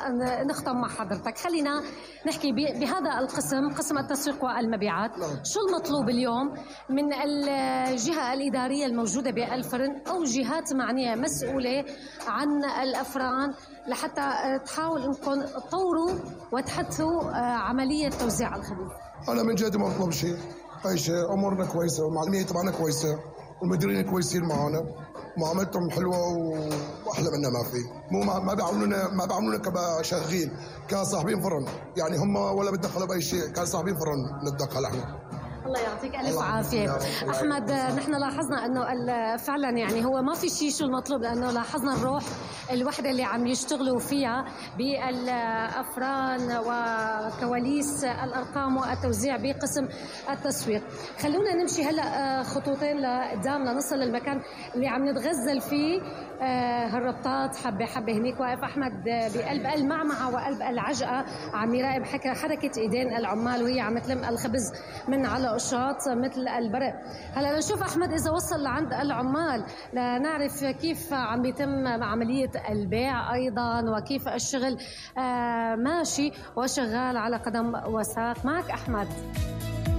نختم مع حضرتك. خلينا نحكي بهذا القسم، قسم التسويق والمبيعات. شو المطلوب اليوم من الجهة الإدارية الموجودة بالفرن أو جهات معنية مسؤولة عن الأفران لحتى تحاول انكم تطوروا وتحدثوا عملية توزيع الخبز؟ أنا من جهتي ما بطلب شيء، أي شيء، أمورنا كويسة والمعلومية تبعنا كويسة والمديرين كويسين معنا، معاملتهم حلوة وأحلى منها ما في. مو ما بيعاملونا كشغيل، كصاحبين فرن، يعني هم ولا بتدخلوا بأي شيء، كصاحبين فرن نتدخل احنا. الله يعطيك ألف عافية. أحمد، نحن لاحظنا أنه فعلا يعني هو ما في شيء شو المطلوب، لأنه لاحظنا الروح الوحدة اللي عم يشتغلوا فيها بالأفران وكواليس الأرقام والتوزيع بقسم التسويق. خلونا نمشي هلأ خطوتين لقدام لنصل للمكان اللي عم نتغزل فيه هالربطات حبة حبة. هنيك واقف أحمد بقلب المعمعة وقلب العجقة عم يراقب حركة إيدين العمال وهي عم تلم الخبز من على قشاط مثل البرق. هلا نشوف أحمد إذا وصل لعند العمال لنعرف كيف عم بيتم عملية البيع أيضا وكيف الشغل ماشي وشغال على قدم وساق. معك أحمد.